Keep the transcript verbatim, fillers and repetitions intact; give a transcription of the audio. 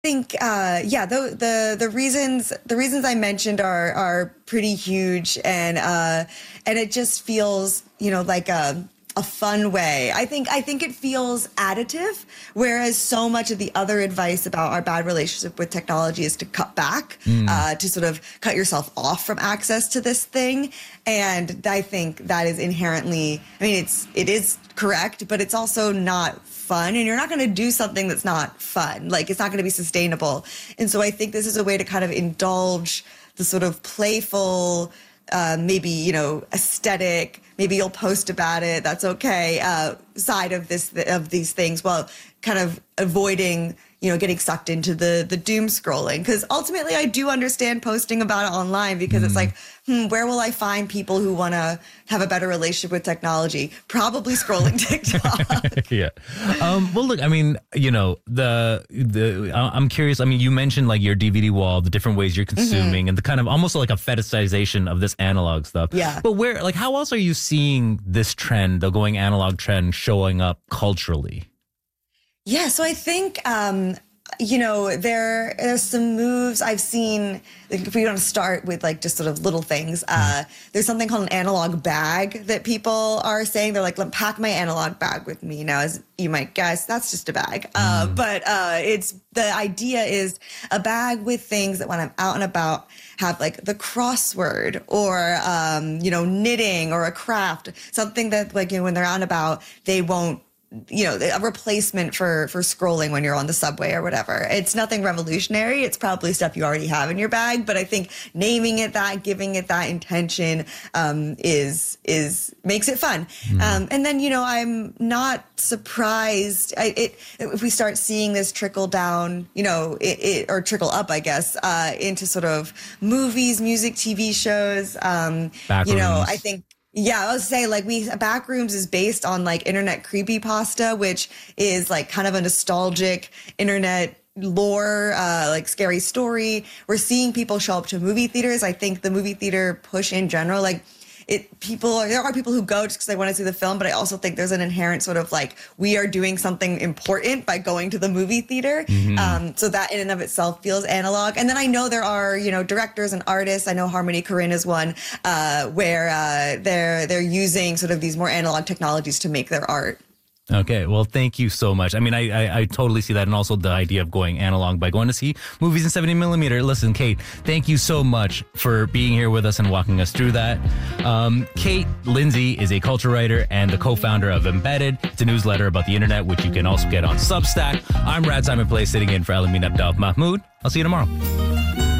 think, uh, yeah, the, the the reasons the reasons I mentioned are are pretty huge, and uh, and it just feels, you know, like a a fun way. I think I think it feels additive, whereas so much of the other advice about our bad relationship with technology is to cut back, mm. uh, to sort of cut yourself off from access to this thing. And I think that is inherently, I mean, it's it is correct, but it's also not fun, and you're not going to do something that's not fun. Like, it's not going to be sustainable. And so I think this is a way to kind of indulge the sort of playful, uh, maybe, you know, aesthetic, maybe you'll post about it, that's okay, uh, side of this, of these things, while kind of avoiding, you know, getting sucked into the the doom scrolling. Because ultimately I do understand posting about it online, because mm. it's like, hmm, where will I find people who want to have a better relationship with technology? Probably scrolling TikTok. yeah. Um, well, look, I mean, you know, the the I'm curious. I mean, you mentioned like your D V D wall, the different ways you're consuming, mm-hmm. and the kind of almost like a fetishization of this analog stuff. Yeah. But where, like, how else are you seeing this trend, the going analog trend, showing up culturally? Yeah, so I think, um, you know, there there's some moves I've seen. Like, if we want to start with like just sort of little things, uh, there's something called an analog bag that people are saying. They're like, "Let pack my analog bag with me." Now, as you might guess, that's just a bag. Uh, mm. But uh, it's the idea is a bag with things that when I'm out and about have like the crossword or, um, you know, knitting or a craft, something that like, you know, when they're out and about, they won't, you know, a replacement for, for scrolling when you're on the subway or whatever. It's nothing revolutionary. It's probably stuff you already have in your bag, but I think naming it that, giving it that intention, um, is, is, makes it fun. Mm. Um, and then, you know, I'm not surprised. I, it, if we start seeing this trickle down, you know, it, it or trickle up, I guess, uh, into sort of movies, music, T V shows, um, you know, I think, yeah, I was say like we Backrooms is based on like internet creepypasta, which is like kind of a nostalgic internet lore, uh, like scary story. We're seeing people show up to movie theaters. I think the movie theater push in general, like it, people, there are people who go just because they want to see the film, but I also think there's an inherent sort of like, we are doing something important by going to the movie theater. Mm-hmm. Um, so that in and of itself feels analog. And then I know there are, you know, directors and artists. I know Harmony Korine is one, uh, where, uh, they're, they're using sort of these more analog technologies to make their art. Okay, well, thank you so much. I mean, I, I I totally see that, and also the idea of going analog by going to see movies in seventy millimeter. Listen, Kate, thank you so much for being here with us and walking us through that. Um, Kate Lindsay is a culture writer and the co-founder of Embedded. It's a newsletter about the internet, which you can also get on Substack. I'm Rad Simon Play, sitting in for Elamin Abdel Mahmoud. I'll see you tomorrow.